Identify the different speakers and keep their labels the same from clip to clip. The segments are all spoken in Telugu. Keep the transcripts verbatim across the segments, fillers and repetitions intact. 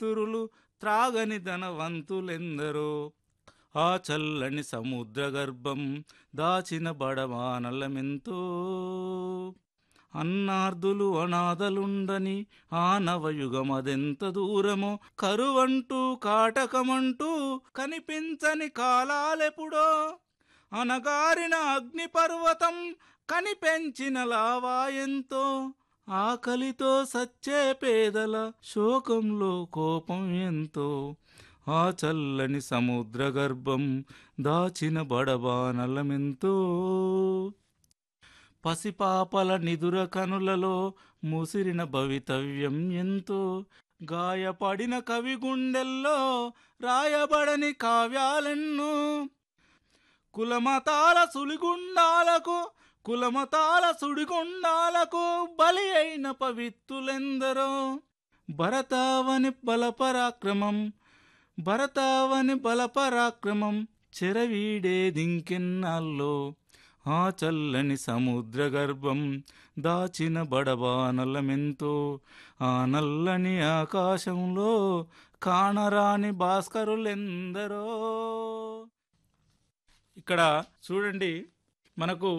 Speaker 1: నెత్తురులు త్రాగని ధనవంతులెందరో. ఆ చల్లని సముద్ర గర్భం దాచిన బడబానలమెంతో. అన్నార్దులు అనాథలుండని ఆ నవయుగమదెంత దూరమో. కరువంటూ కాటకమంటూ కనిపించని కాలాలెప్పుడో. అనగారిన అగ్నిపర్వతం కనిపెంచిన లావా ఎంతో. ఆకలితో సచ్చే పేదల శోకంలో కోపం ఎంతో. ఆ చల్లని సముద్ర గర్భం దాచిన బడబానలమెంతో. పసిపాపల నిదుర కనులలో ముసిరిన భవితవ్యం ఎంతో. గాయపడిన కవి గుండెల్లో రాయబడని కావ్యాలెన్నో. కులమతాల సుడిగుండాలకు కులమతాల సుడిగుండాలకు బలి అయిన పవిత్రులెందరో. భరతావని బలపరాక్రమం భరతావని బలపరాక్రమం చెరవీడేదింకెన్నాల్లో. ఆ చల్లని సముద్ర గర్భం దాచిన బడబానలమెంతో. ఆ నల్లని ఆకాశంలో కానరాని భాస్కరులెందరో. ఇక్కడ చూడండి, మనకు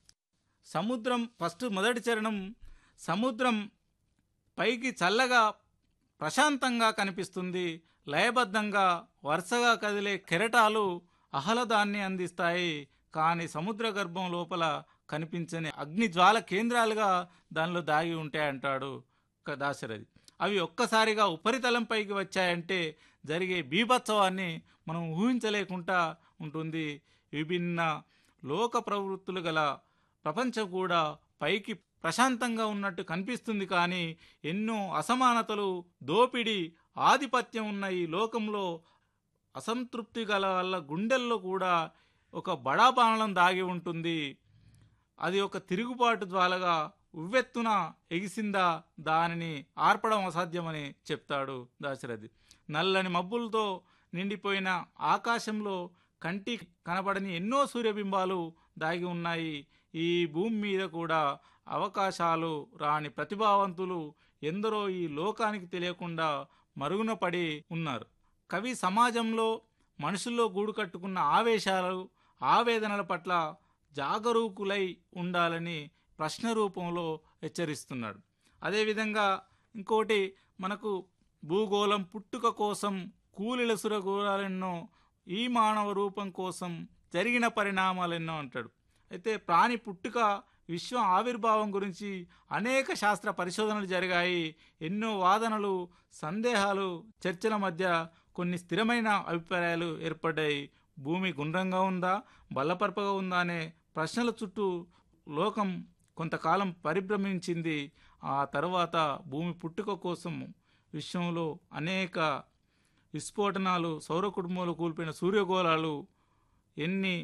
Speaker 1: సముద్రం ఫస్ట్ మొదటి చరణం సముద్రం పైకి చల్లగా ప్రశాంతంగా కనిపిస్తుంది. లయబద్ధంగా వరుసగా కదిలే కెరటాలు ఆహ్లాదాన్ని అందిస్తాయి. కానీ సముద్ర గర్భం లోపల కనిపించని అగ్ని జ్వాల కేంద్రాలుగా దానిలో దాగి ఉంటాయంటాడు దాశరథి. అవి ఒక్కసారిగా ఉపరితలం పైకి వచ్చాయంటే జరిగే బీభత్సవాన్ని మనం ఊహించలేకుండా ఉంటుంది. విభిన్న లోక ప్రవృత్తులు గల ప్రపంచం కూడా పైకి ప్రశాంతంగా ఉన్నట్టు కనిపిస్తుంది. కానీ ఎన్నో అసమానతలు, దోపిడీ, ఆధిపత్యం ఉన్న ఈ లోకంలో అసంతృప్తి గల వల్ల గుండెల్లో కూడా ఒక బడాబాణం దాగి ఉంటుంది. అది ఒక తిరుగుబాటు జ్వాలగా ఉవ్వెత్తున ఎగిసిందా దానిని ఆర్పడం అసాధ్యమని చెప్తాడు దాశరథి. నల్లని మబ్బులతో నిండిపోయిన ఆకాశంలో కంటి కనబడని ఎన్నో సూర్యబింబాలు దాగి ఉన్నాయి. ఈ భూమి మీద కూడా అవకాశాలు రాని ప్రతిభావంతులు ఎందరో ఈ లోకానికి తెలియకుండా మరుగున పడి ఉన్నారు. కవి సమాజంలో మనుషుల్లో గూడు కట్టుకున్న ఆవేశాలు, ఆవేదనల పట్ల జాగరూకులై ఉండాలని ప్రశ్న రూపంలో హెచ్చరిస్తున్నాడు. అదేవిధంగా ఇంకోటి, మనకు భూగోళం పుట్టుక కోసం కూలిల సురగోళాలెన్నో, ఈ మానవ రూపం కోసం జరిగిన పరిణామాలెన్నో అంటాడు. అయితే ప్రాణి పుట్టుక, విశ్వ ఆవిర్భావం గురించి అనేక శాస్త్ర పరిశోధనలు జరిగాయి. ఎన్నో వాదనలు, సందేహాలు, చర్చల మధ్య కొన్ని స్థిరమైన అభిప్రాయాలు ఏర్పడ్డాయి. భూమి గుండ్రంగా ఉందా, బల్లపరపగా ఉందా అనే ప్రశ్నల చుట్టూ లోకం కొంతకాలం పరిభ్రమించింది. ఆ తర్వాత భూమి పుట్టుక కోసం విశ్వంలో అనేక విస్ఫోటనాలు, సౌర కుటుంబంలో కూలిపోయిన సూర్యగోళాలు ఎన్ని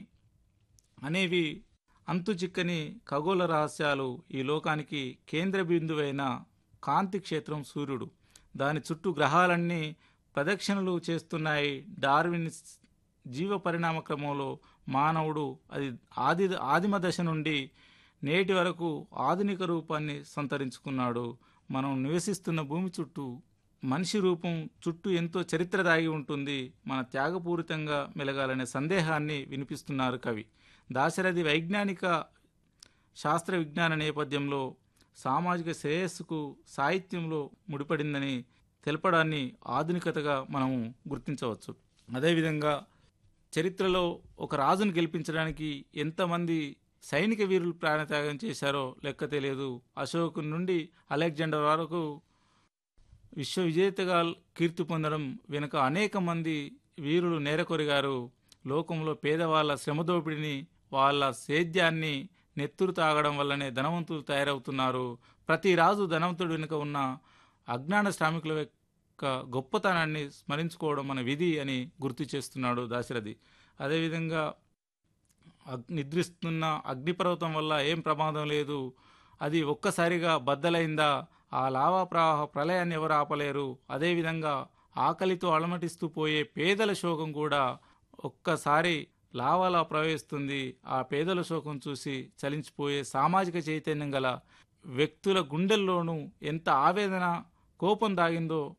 Speaker 1: అనేవి అంతు చిక్కని ఖగోళ రహస్యాలు. ఈ లోకానికి కేంద్ర బిందువైన కాంతి క్షేత్రం సూర్యుడు. దాని చుట్టూ గ్రహాలన్నీ ప్రదక్షిణలు చేస్తున్నాయి. డార్విన్ జీవ పరిణామ క్రమంలో మానవుడు అది ఆది ఆదిమ దశ నుండి నేటి వరకు ఆధునిక రూపాన్ని సంతరించుకున్నాడు. మనం నివసిస్తున్న భూమి చుట్టూ మనిషి రూపం చుట్టూ ఎంతో చరిత్ర దాగి ఉంటుంది. మన త్యాగపూరితంగా మెలగాలనే సందేహాన్ని వినిపిస్తున్నారు కవి. దాశరథి వైజ్ఞానిక శాస్త్ర విజ్ఞాన నేపథ్యంలో సామాజిక శ్రేయస్సుకు సాహిత్యంలో ముడిపడిందని తెలపడాన్ని ఆధునికతగా మనము గుర్తించవచ్చు. అదేవిధంగా చరిత్రలో ఒక రాజును గెలిపించడానికి ఎంతమంది సైనిక వీరులు ప్రాణత్యాగం చేశారో లెక్క తెలియదు. అశోకుని నుండి అలెగ్జాండర్ వరకు విశ్వ విజేతగా కీర్తి పొందడం వెనుక అనేక మంది వీరులు నేరకొరిగారు. లోకంలో పేదవాళ్ళ శ్రమదోపిడిని, వాళ్ళ సేద్యాన్ని నెత్తురు తాగడం వల్లనే ధనవంతులు తయారవుతున్నారు. ప్రతి రాజు ధనవంతుడి వెనుక ఉన్న అజ్ఞాన శ్రామికుల యొక్క గొప్పతనాన్ని స్మరించుకోవడం మన విధి అని గుర్తు చేస్తున్నాడు దాశరథి. అదేవిధంగా నిద్రిస్తున్న అగ్నిపర్వతం వల్ల ఏం ప్రమాదం లేదు, అది ఒక్కసారిగా బద్దలైందా, ఆ లావా ప్రవాహ ప్రళయాన్ని ఎవరు ఆపలేరు. అదేవిధంగా ఆకలితో అలమటిస్తూ పోయే పేదల శోకం కూడా ఒక్కసారి లావాలా ప్రవహిస్తుంది. ఆ పేదల శోకం చూసి చలించిపోయే సామాజిక చైతన్యం గల వ్యక్తుల గుండెల్లోనూ ఎంత ఆవేదన, కోపం దాగిందో